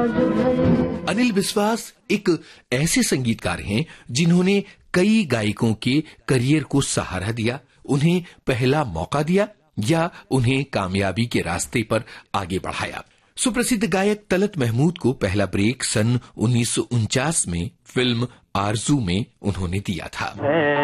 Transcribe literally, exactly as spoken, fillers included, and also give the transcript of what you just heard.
अनिल विश्वास एक ऐसे संगीतकार हैं जिन्होंने कई गायकों के करियर को सहारा दिया, उन्हें पहला मौका दिया या उन्हें कामयाबी के रास्ते पर आगे बढ़ाया। सुप्रसिद्ध गायक तलत महमूद को पहला ब्रेक सन उन्नीस सौ उनचास में फिल्म आरजू में उन्होंने दिया था।